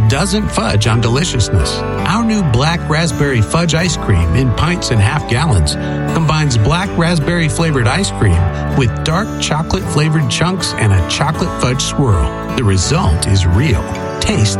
doesn't fudge on deliciousness. Our new black raspberry fudge ice cream in pints and half gallons combines black raspberry flavored ice cream with dark chocolate flavored chunks and a chocolate fudge swirl. The result is real. Taste